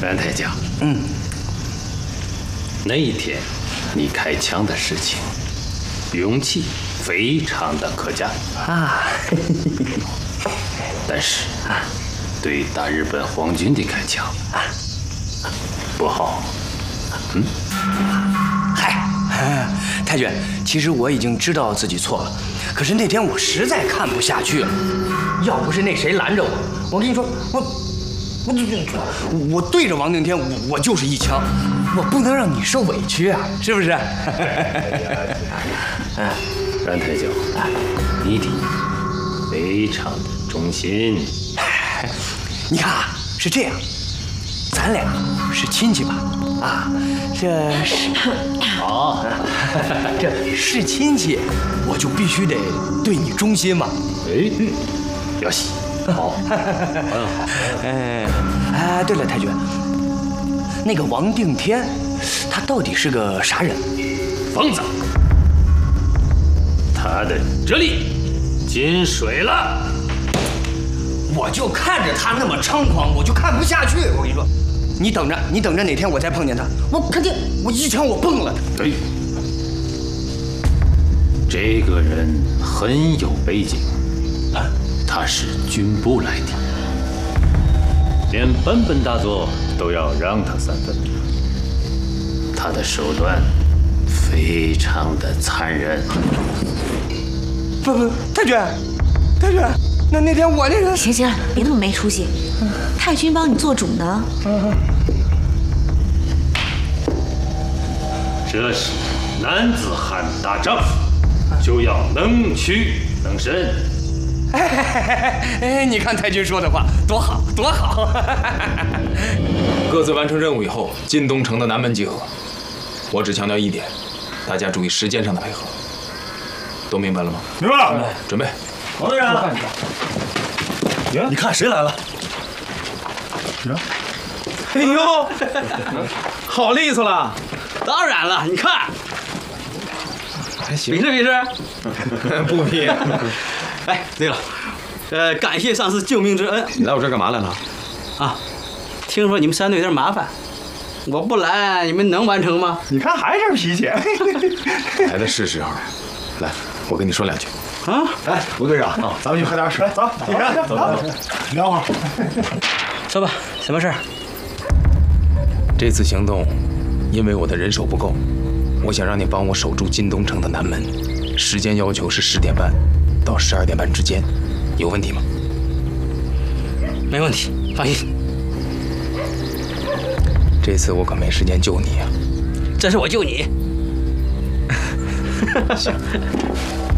冉太将，那一天你开枪的事情，勇气非常的可嘉啊。 但是对大日本皇军的开枪不好。 嗨，太君，其实我已经知道自己错了，可是那天我实在看不下去了。要不是那谁拦着我，我跟你说，我对着王定天，我就是一枪，我不能让你受委屈啊，是不是？ 冉太将，你的非常的忠心。 你看啊，是这样，咱俩是亲戚吧？啊，这是好， 这是亲戚，我就必须得对你忠心嘛。 哎，要喜，好，很好。 对了，太君，那个王定天，他到底是个啥人？ 疯子，他的智力进水了。 我就看着他那么猖狂，我就看不下去。我跟你说，你等着哪天我再碰见他，我肯定我一枪我崩了他。 对，这个人很有背景，他是军部来的，连本本大佐都要让他3分。他的手段非常的残忍。 不，太君，那天我那个…… 行了，别那么没出息。太君帮你做主呢。 这是男子汉大丈夫，就要能屈能伸。 你看太君说的话多好多好。 各自完成任务以后，进东城的南门集合。我只强调一点，大家注意时间上的配合。都明白了吗？ 明白了。 准备。 王队长，你看谁来了？ 哎呦，好利索了！当然了，你看， 还行， 比试？ 不比。 哎，对了，感谢上次救命之恩。 你来我这儿干嘛来了？ 啊，听说你们3队有点麻烦，我不来，你们能完成吗？ 你看还是脾气。 来的是时候，来，我跟你说2句。 啊， 来，吴队长，咱们去喝点水。走，你看，走，聊会儿。 说吧，什么事儿？ 这次行动，因为我的人手不够，我想让你帮我守住金东城的南门，时间要求是10点半到12点半之间，有问题吗？ 没问题，放心。 这次我可没时间救你啊！ 这是我救你。 行。